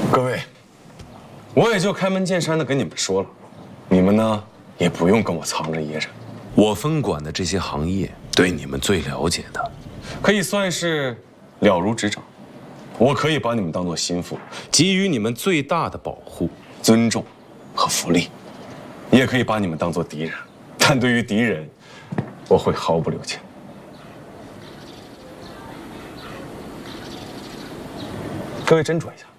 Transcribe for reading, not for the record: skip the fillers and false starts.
各位，我也就开门见山的跟你们说了，你们呢也不用跟我藏着掖着。我分管的这些行业，对你们最了解的，可以算是了如指掌。我可以把你们当做心腹，给予你们最大的保护、尊重和福利，也可以把你们当做敌人。但对于敌人，我会毫不留情。各位斟酌一下。